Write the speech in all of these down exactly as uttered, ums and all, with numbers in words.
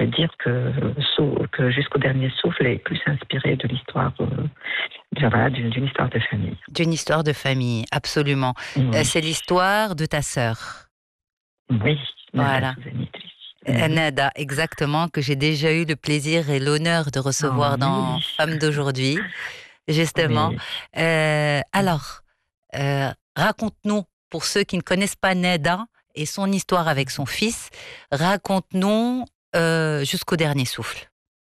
pourrait dire que, que Jusqu'au dernier souffle est plus inspiré de l'histoire, euh, de, voilà, d'une, d'une histoire de famille. D'une histoire de famille, absolument. Oui, Euh, c'est l'histoire de ta sœur. oui, Nada Voilà. Souzani Idriss. Euh, Mhm. Nada, exactement, que j'ai déjà eu le plaisir et l'honneur de Ah recevoir dans oui, Femmes d'aujourd'hui, justement. oui. Euh, alors, euh, raconte-nous, pour ceux qui ne connaissent pas Nada et son histoire avec son fils, raconte-nous euh, Jusqu'au dernier souffle.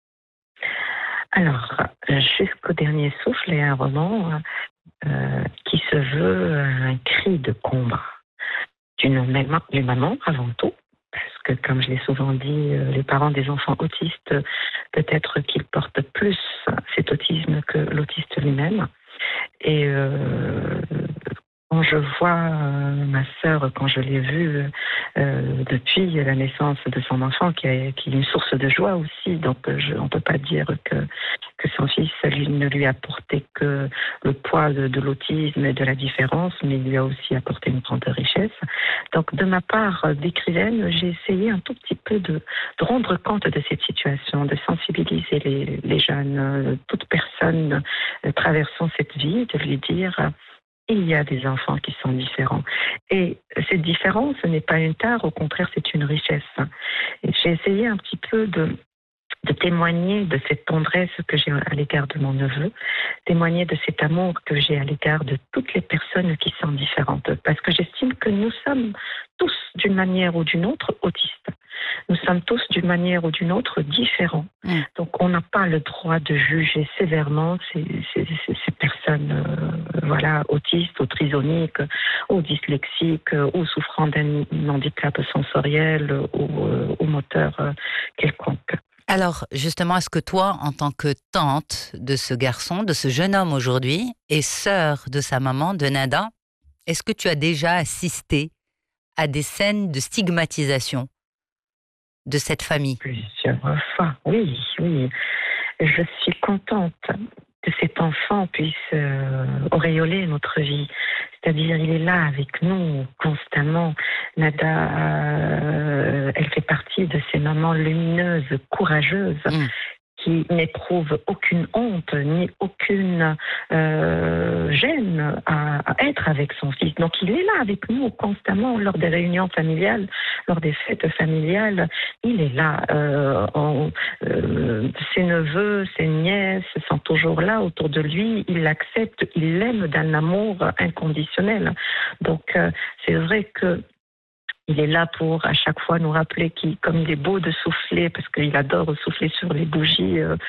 Alors, euh, Jusqu'au dernier souffle est un roman euh, qui se veut un cri de combat d'une maman, d'une maman avant tout. Parce que, comme je l'ai souvent dit, euh, les parents des enfants autistes, peut-être qu'ils portent plus cet autisme que l'autiste lui-même. Et euh, quand je vois euh, ma sœur, quand je l'ai vue euh, depuis la naissance de son enfant, qui est, qui est une source de joie aussi, donc je, on ne peut pas dire que, que son fils lui, ne lui a apporté que le poids de, de l'autisme et de la différence, mais il lui a aussi apporté une grande richesse. Donc de ma part d'écrivaine, j'ai essayé un tout petit peu de, de rendre compte de cette situation, de sensibiliser les, les jeunes, euh, toute personne euh, traversant cette vie, de lui dire... Euh, il y a des enfants qui sont différents. Et cette différence, ce n'est pas une tare, au contraire, c'est une richesse. Et j'ai essayé un petit peu de, de témoigner de cette tendresse que j'ai à l'égard de mon neveu, témoigner de cet amour que j'ai à l'égard de toutes les personnes qui sont différentes. Parce que j'estime que nous sommes tous, d'une manière ou d'une autre, autistes. Nous sommes tous, d'une manière ou d'une autre, différents. Mmh. Donc, on n'a pas le droit de juger sévèrement ces, ces, ces, ces personnes euh, voilà, autistes, ou trisomiques, ou dyslexiques, ou souffrant d'un handicap sensoriel ou, euh, ou moteur euh, quelconque. Alors, justement, est-ce que toi, en tant que tante de ce garçon, de ce jeune homme aujourd'hui, et sœur de sa maman, de Nada, est-ce que tu as déjà assisté à des scènes de stigmatisation de cette famille? Plusieurs fois, oui, oui. Je suis contente que cet enfant puisse euh, auréoler notre vie. C'est-à-dire, il est là avec nous constamment. Nada, euh, elle fait partie de ces mamans lumineuses, courageuses, mmh. qui n'éprouvent aucune honte ni aucune euh, gêne à, à être avec son fils. Donc, il est là avec nous constamment lors des réunions familiales, lors des fêtes familiales. Il est là. Euh, on, euh, ses neveux, ses nièces sont toujours là autour de lui. Il l'accepte, il l'aime d'un amour inconditionnel. Donc, euh, c'est vrai que il est là pour à chaque fois nous rappeler qu'il, comme il est beau de souffler, parce qu'il adore souffler sur les bougies euh,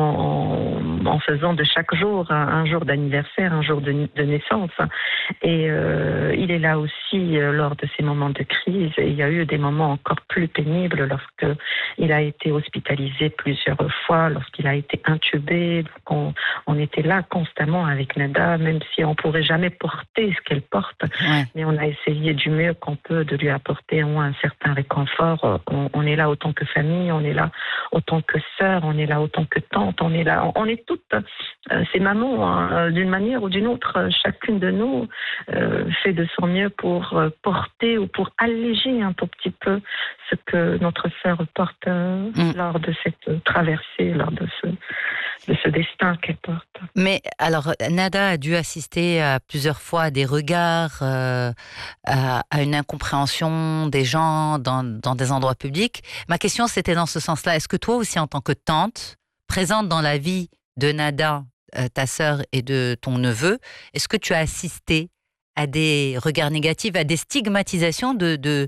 en, en faisant de chaque jour un, un jour d'anniversaire, un jour de, de naissance. Et euh, il est là aussi euh, lors de ces moments de crise. Et il y a eu des moments encore plus pénibles lorsque il a été hospitalisé plusieurs fois, lorsqu'il a été intubé. Donc on, on était là constamment avec Nada, même si on pourrait jamais porter ce qu'elle porte. Ouais. Mais on a essayé du mieux qu'on peut de lui apporter apporter un certain réconfort. On, on est là autant que famille, on est là autant que sœur, on est là autant que tante, on est là, on, on est toutes euh, ces mamans, hein, d'une manière ou d'une autre, chacune de nous euh, fait de son mieux pour euh, porter ou pour alléger un tout petit peu ce que notre sœur porte euh, mmh. lors de cette traversée, lors de ce, de ce destin qu'elle porte. Mais alors, Nada a dû assister à plusieurs fois à des regards, euh, à, à une incompréhension des gens dans, dans des endroits publics. Ma question, c'était dans ce sens-là. Est-ce que toi aussi, en tant que tante, présente dans la vie de Nada, euh, ta sœur et de ton neveu, est-ce que tu as assisté à des regards négatifs, à des stigmatisations de, de,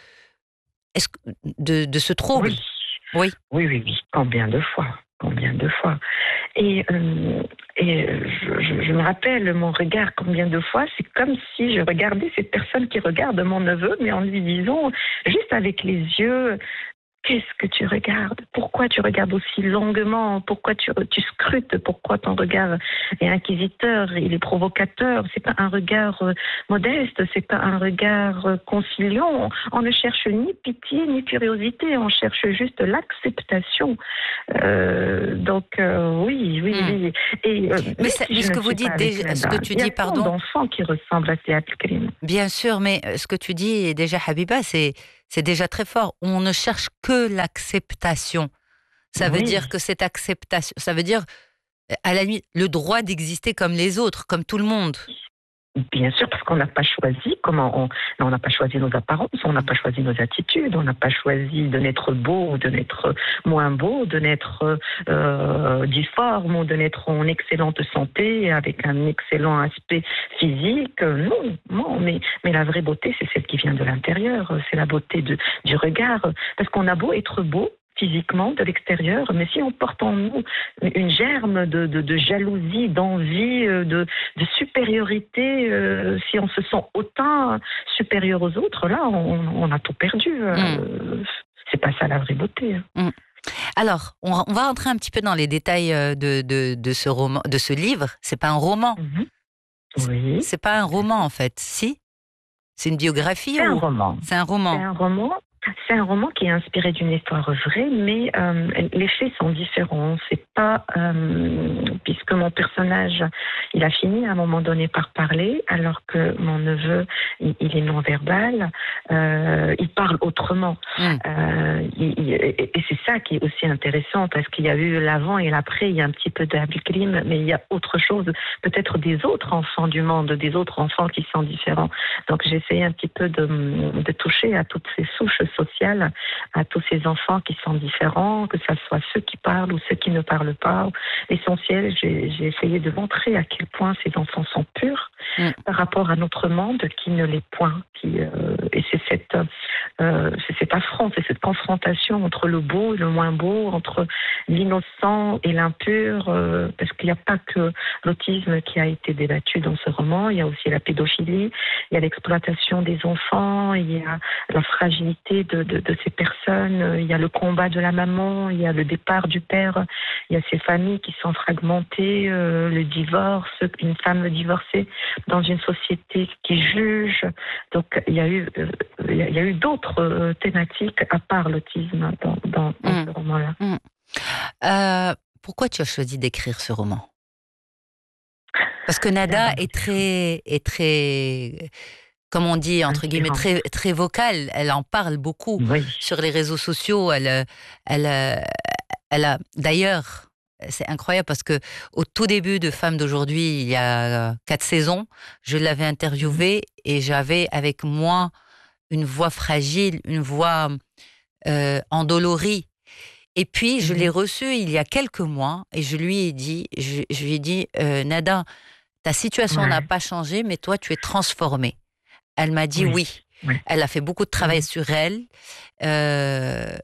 est-ce que, de, de ce trouble? Oui. Oui. Oui, oui, oui. Combien de fois? Combien de fois? Et, euh, et je, je, je me rappelle mon regard combien de fois, c'est comme si je regardais cette personne qui regarde mon neveu, mais en lui disant, juste avec les yeux, qu'est-ce que tu regardes? Pourquoi tu regardes aussi longuement? Pourquoi tu, tu scrutes? Pourquoi ton regard est inquisiteur? Il est provocateur. C'est pas un regard euh, modeste, c'est pas un regard euh, conciliant. On ne cherche ni pitié ni curiosité, on cherche juste l'acceptation. Euh, donc euh, oui, oui, mmh. oui. Et, euh, mais ça, si ce que vous dites, déjà, ce que tu dis, pardon, d'enfants qui ressemblent à ces Abdelkrim. Bien sûr, mais ce que tu dis déjà, Habiba, c'est c'est déjà très fort. On ne cherche que l'acceptation. Ça veut Oui. dire que cette acceptation, ça veut dire, à la limite, le droit d'exister comme les autres, comme tout le monde. Bien sûr, parce qu'on n'a pas choisi comment on on n'a pas choisi nos apparences, on n'a pas choisi nos attitudes, on n'a pas choisi de naître beau ou de naître moins beau, de naître euh, difforme ou de naître en excellente santé avec un excellent aspect physique. Non, non, mais, mais la vraie beauté, c'est celle qui vient de l'intérieur, c'est la beauté de, du regard. Parce qu'on a beau être beau physiquement de l'extérieur, mais si on porte en nous une germe de, de, de jalousie, d'envie, de, de supériorité, euh, si on se sent autant supérieur aux autres, là, on, on a tout perdu. Euh, Mm. C'est pas ça la vraie beauté. Mm. Alors, on, on va entrer un petit peu dans les détails de, de, de ce roman, de ce livre. C'est pas un roman. Mm-hmm. Oui. C'est pas un roman en fait. Si? C'est une biographie C'est ou... un roman. C'est un roman. C'est un roman. C'est un roman qui est inspiré d'une histoire vraie, mais euh, les faits sont différents. C'est pas euh, puisque mon personnage, il a fini à un moment donné par parler, alors que mon neveu, il, il est non-verbal, euh, il parle autrement. Mm. Euh, il, il, et c'est ça qui est aussi intéressant, parce qu'il y a eu l'avant et l'après, il y a un petit peu d'Abdelkrim, mais il y a autre chose, peut-être des autres enfants du monde, des autres enfants qui sont différents. Donc j'ai essayé un petit peu de, de toucher à toutes ces souches sociales, à tous ces enfants qui sont différents, que ce soit ceux qui parlent ou ceux qui ne parlent pas. L'essentiel, j'ai, j'ai essayé de montrer à quel point ces enfants sont purs mm. par rapport à notre monde qui ne l'est point. Qui, euh, et c'est cette, euh, c'est cet affront, c'est cette confrontation entre le beau et le moins beau, entre l'innocent et l'impur, euh, parce qu'il n'y a pas que l'autisme qui a été débattu dans ce roman, il y a aussi la pédophilie, il y a l'exploitation des enfants, il y a la fragilité de, de, de ces personnes, il y a le combat de la maman, il y a le départ du père, il y a ces familles qui sont fragmentées, euh, le divorce, une femme divorcée dans une société qui juge. Donc il y a eu, euh, il y a eu d'autres euh, thématiques à part l'autisme dans, dans, dans mmh. ce roman-là. Mmh. Euh, pourquoi tu as choisi d'écrire ce roman? Parce que Nada est très, est très, comme on dit, entre guillemets, très, très vocale. Elle en parle beaucoup oui. sur les réseaux sociaux. Elle, elle, elle a, d'ailleurs, c'est incroyable parce que au tout début de Femmes d'aujourd'hui, il y a quatre saisons, je l'avais interviewée et j'avais avec moi une voix fragile, une voix euh, endolorie. Et puis, je mmh. l'ai reçue il y a quelques mois et je lui ai dit, je, je lui ai dit, euh, Nada, ta situation ouais. n'a pas changé, mais toi, tu es transformée. Elle m'a dit oui. oui. oui. Elle a fait beaucoup de travail oui. sur elle. Euh,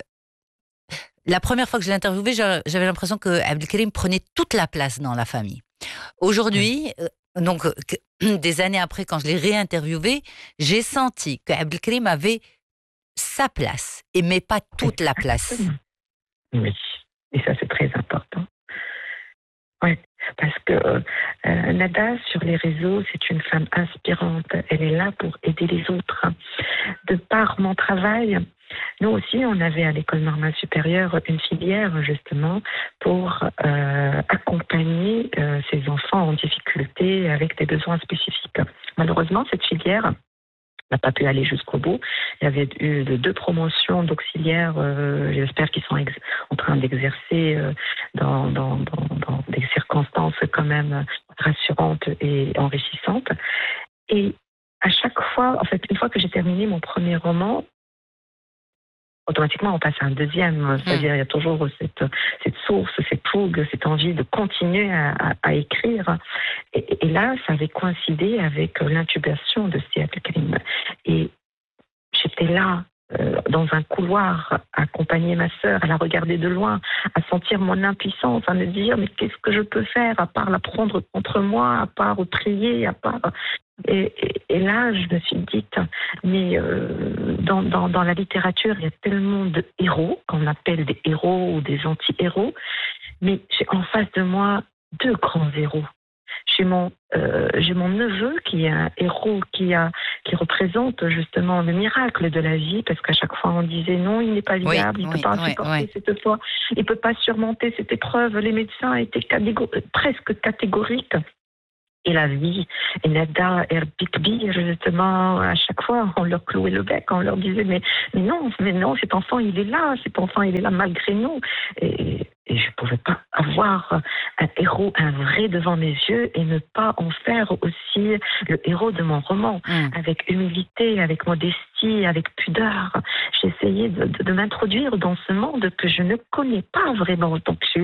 la première fois que je l'ai interviewée, j'avais l'impression que Abdelkrim prenait toute la place dans la famille. Aujourd'hui, oui. euh, donc des années après, quand je l'ai réinterviewée, j'ai senti que Abdelkrim avait sa place, et mais pas toute la place. Oui, et ça c'est très important. Oui, parce que euh, Nada, sur les réseaux, c'est une femme inspirante. Elle est là pour aider les autres. De par mon travail, nous aussi, on avait à l'école normale supérieure une filière justement pour euh, accompagner euh, ces enfants en difficulté avec des besoins spécifiques. Malheureusement, cette filière n'a pas pu aller jusqu'au bout. Il y avait eu deux promotions d'auxiliaires, euh, j'espère qu'ils sont ex- en train d'exercer euh, dans, dans, dans, dans des circonstances quand même rassurantes et enrichissantes. Et à chaque fois, en fait, une fois que j'ai terminé mon premier roman, automatiquement on passe à un deuxième. C'est-à-dire il y a toujours cette, cette source, cette fougue, cette envie de continuer à, à, à écrire. Et, et là, ça avait coïncidé avec l'intubation de Abdelkrim. Et j'étais là, euh, dans un couloir, à accompagner ma sœur, à la regarder de loin, à sentir mon impuissance, à me dire mais qu'est-ce que je peux faire à part la prendre contre moi, à part prier, à part... Et, et, et là, je me suis dit, mais euh, dans, dans, dans la littérature, il y a tellement de héros, qu'on appelle des héros ou des anti-héros, mais j'ai en face de moi deux grands héros. J'ai mon, euh, j'ai mon neveu qui est un héros qui, a, qui représente justement le miracle de la vie, parce qu'à chaque fois on disait non, il n'est pas viable, oui, il ne oui, peut pas oui, supporter oui. cette foi, il ne peut pas surmonter cette épreuve. Les médecins étaient catégor- presque catégoriques. et la vie. Et Nada et Bikbir, justement, à chaque fois, on leur clouait le bec, on leur disait, mais, mais non, mais non, cet enfant, il est là, cet enfant, il est là malgré nous. Et, et je ne pouvais pas avoir un héros, un vrai devant mes yeux et ne pas en faire aussi le héros de mon roman, mmh. avec humilité, avec modestie, avec pudeur. J'ai essayé de, de, de m'introduire dans ce monde que je ne connais pas vraiment. Donc j'ai